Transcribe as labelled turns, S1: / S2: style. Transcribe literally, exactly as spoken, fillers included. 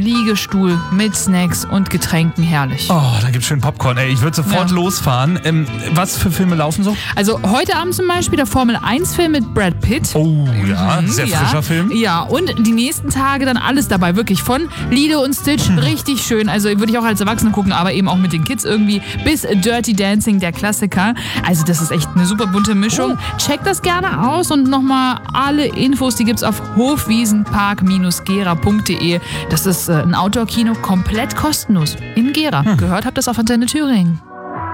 S1: Liegestuhl mit Snacks und Getränken, herrlich.
S2: Oh, da gibt's schön Popcorn. Ey, ich würde sofort
S1: Ja.
S2: losfahren. Ähm, was für Filme laufen so?
S1: Also heute Abend zum Beispiel der Formel eins Film mit Brad Pitt.
S2: Oh ja,
S1: Mhm,
S2: sehr
S1: ja.
S2: frischer Film.
S1: Ja, und die nächsten Tage dann alles dabei, wirklich von Lilo und Stitch,
S2: Hm.
S1: richtig schön. Also würde ich auch als Erwachsene gucken, aber eben auch mit den Kids irgendwie, bis Dirty Dancing, der Klassiker. Also das ist echt eine super bunte Mischung.
S2: Oh.
S1: Checkt das gerne aus und nochmal alle Infos, die gibt's auf hofwiesenpark Bindestrich gera punkt de. Das ist äh, ein Outdoor-Kino komplett kostenlos in Gera.
S2: Hm.
S1: Gehört habt ihr das auf Antenne Thüringen.